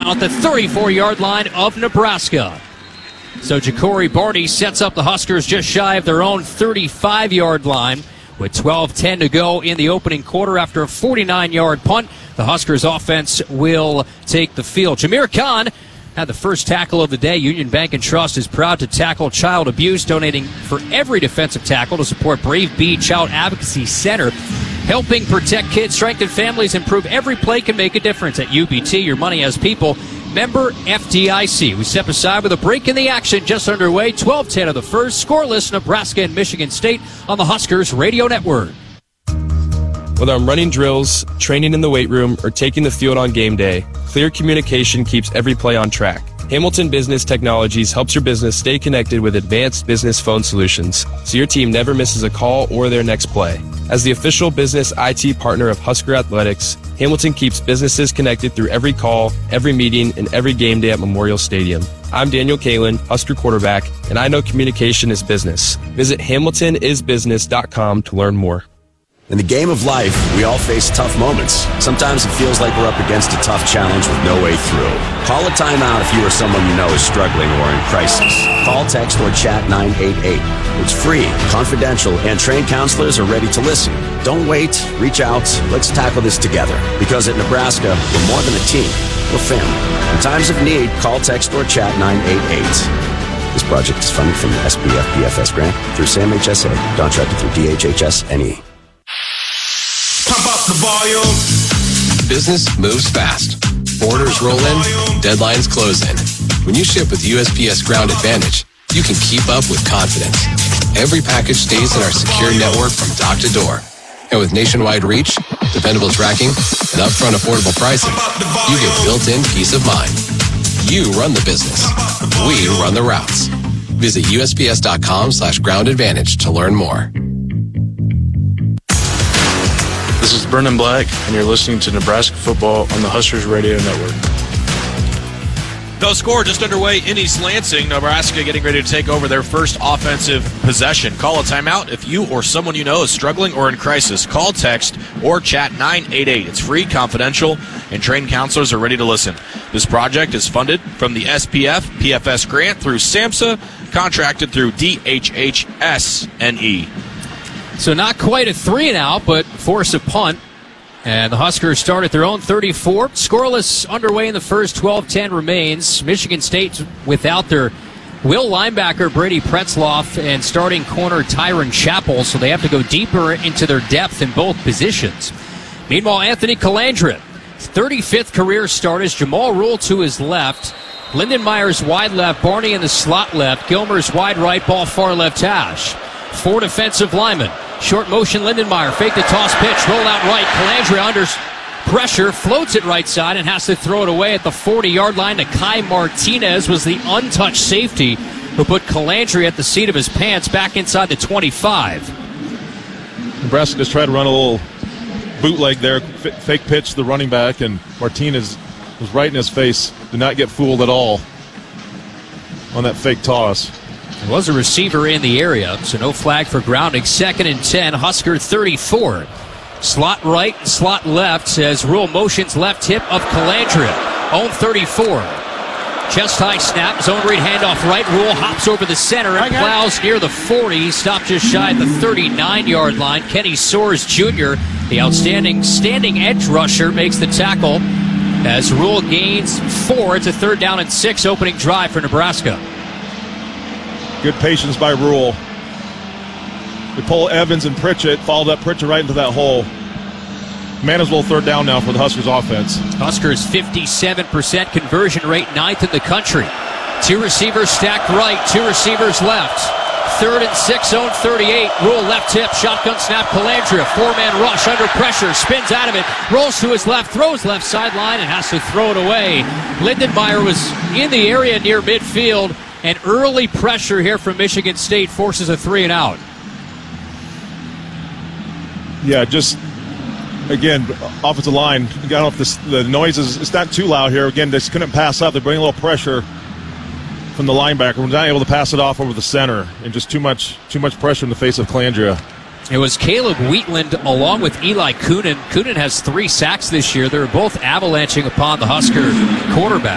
at the 34-yard line of Nebraska. So Ja'Cory Barney sets up the Huskers just shy of their own 35-yard line with 12:10 to go in the opening quarter. After a 49-yard punt, the Huskers offense will take the field. Jameer Khan had the first tackle of the day. Union Bank and Trust is proud to tackle child abuse, donating for every defensive tackle to support Brave Bee Child Advocacy Center, helping protect kids, strengthen families, and prove every play can make a difference. At UBT, your money has people. Member FDIC. We step aside with a break in the action just underway. 12:10 of the first. Scoreless, Nebraska and Michigan State on the Huskers Radio Network. Whether I'm running drills, training in the weight room, or taking the field on game day, clear communication keeps every play on track. Hamilton Business Technologies helps your business stay connected with advanced business phone solutions, so your team never misses a call or their next play. As the official business IT partner of Husker Athletics, Hamilton keeps businesses connected through every call, every meeting, and every game day at Memorial Stadium. I'm Daniel Kalin, Husker quarterback, and I know communication is business. Visit hamiltonisbusiness.com to learn more. In the game of life, we all face tough moments. Sometimes it feels like we're up against a tough challenge with no way through. Call a timeout if you or someone you know is struggling or in crisis. Call, text, or chat 988. It's free, confidential, and trained counselors are ready to listen. Don't wait. Reach out. Let's tackle this together. Because at Nebraska, we're more than a team. We're family. In times of need, call, text, or chat 988. This project is funded from the SBF PFS grant through SAM-HSA, contracted through DHHS-NE. Pump up the volume. Business moves fast. Orders roll in, deadlines close in. When you ship with USPS Ground Advantage, you can keep up with confidence. Every package stays in our secure network from dock to door. And with nationwide reach, dependable tracking, and upfront affordable pricing, you get built-in peace of mind. You run the business. We run the routes. Visit USPS.com/Ground Advantage to learn more. This is Brennan Black, and you're listening to Nebraska Football on the Huskers Radio Network. No score just underway in East Lansing. Nebraska getting ready to take over their first offensive possession. Call a timeout if you or someone you know is struggling or in crisis. Call, text, or chat 988. It's free, confidential, and trained counselors are ready to listen. This project is funded from the SPF PFS grant through SAMHSA, contracted through DHHS-NE. So not quite a 3-and-out, but force a punt. And the Huskers start at their own 34. Scoreless underway in the first. 12:10 remains. Michigan State without their will linebacker Brady Pretzloff and starting corner Tyron Chappell, so they have to go deeper into their depth in both positions. Meanwhile, Anthony Calandra, 35th career start, is Jamal Rule to his left. Lyndon Myers wide left, Barney in the slot left, Gilmer's wide right, ball far left hash. 4 defensive linemen. Short motion, Lindenmeyer, fake the toss pitch, roll out right. Calandra under pressure, floats it right side and has to throw it away at the 40-yard line to Kai Martinez. Was the untouched safety who put Calandra at the seat of his pants back inside the 25. Nebraska just tried to run a little bootleg there, fake pitch to the running back, and Martinez was right in his face. Did not get fooled at all on that fake toss. There was a receiver in the area, so no flag for grounding. 2nd and 10, Husker 34. Slot right, slot left as Rule motions left hip of Calandra. Own 34. Chest high snap, zone read handoff right. Rule hops over the center and plows near the 40. Stopped just shy of the 39-yard line. Kenny Soares Jr., the outstanding standing edge rusher, makes the tackle as Rule gains 4. It's a 3rd down and 6 opening drive for Nebraska. Good patience by Rule. They pull Evans and Pritchett, followed up Pritchett right into that hole. Manswell 3rd down now for the Huskers offense. Huskers 57% conversion rate, 9th in the country. 2 receivers stacked right, 2 receivers left. 3rd and 6, zone 38. Rule left hip, shotgun snap, Calandra. 4-man rush under pressure, spins out of it, rolls to his left, throws left sideline and has to throw it away. Lindenmeyer was in the area near midfield. And early pressure here from Michigan State forces a 3-and-out. Yeah, just, again, offensive line, got off the noise it's not too loud here. Again, they just couldn't pass up. They're bringing a little pressure from the linebacker. We're not able to pass it off over the center, and just too much pressure in the face of Calandra. It was Caleb Wheatland along with Eli Coonan. Coonan has 3 sacks this year. They're both avalanching upon the Husker quarterback.